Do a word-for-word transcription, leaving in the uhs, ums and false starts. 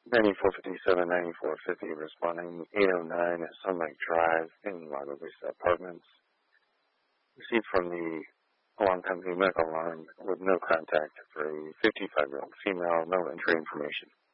ninety-four fifty-seven, ninety-four fifty, responding eight oh nine at Sunlight Drive in Lago Vista Apartments. Received from the alarm company medical alarm with no contact for a fifty-five-year-old female, no entry information.